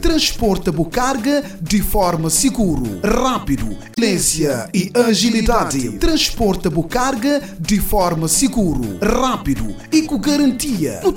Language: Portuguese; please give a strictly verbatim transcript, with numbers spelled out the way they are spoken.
Transporta a carga de forma seguro, rápido, excelência e agilidade. Transporta a carga de forma seguro, rápido e com garantia.